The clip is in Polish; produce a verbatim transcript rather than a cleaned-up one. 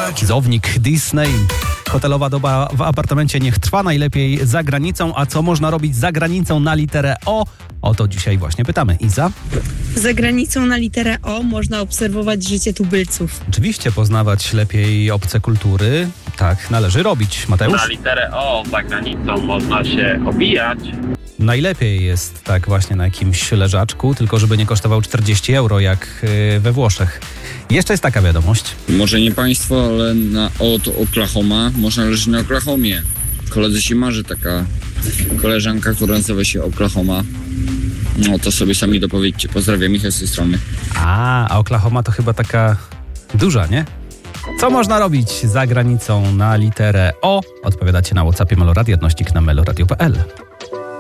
Zownik Disney. Hotelowa doba w apartamencie niech trwa, najlepiej za granicą. A co można robić za granicą na literę O? O to dzisiaj właśnie pytamy. Iza? Za granicą na literę O można obserwować życie tubylców. Oczywiście poznawać lepiej obce kultury. Tak należy robić. Mateusz? Na literę O za granicą można się obijać. Najlepiej jest tak właśnie na jakimś leżaczku, tylko żeby nie kosztował czterdzieści euro jak we Włoszech. Jeszcze jest taka wiadomość. Może nie państwo, ale na od Oklahoma można leżeć na Oklahomie. Koledzy się marzy taka koleżanka, która nazywa się Oklahoma. No to sobie sami dopowiedzcie. Pozdrawiam, Michał z tej strony. A, a Oklahoma to chyba taka duża, nie? Co można robić za granicą na literę O? Odpowiadacie na WhatsAppie Meloradio, odnośnik na meloradio kropka p l.